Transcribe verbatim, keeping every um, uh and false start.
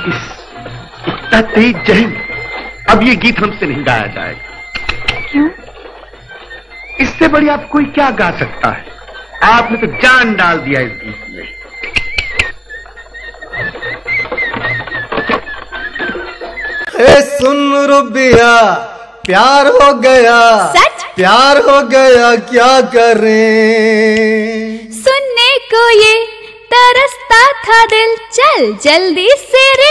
नाफिस, इतना तेज जहन, अब ये गीत हमसे नहीं गाया जाएगा। क्यों? इससे बड़ी आप कोई क्या गा सकता है? आपने तो जान डाल दिया इस गीत में। ए सुन रुबिया, प्यार हो गया, सच? प्यार हो गया, क्या करें? सुनने को ये तरसता था दिल, चल जल्दी से रे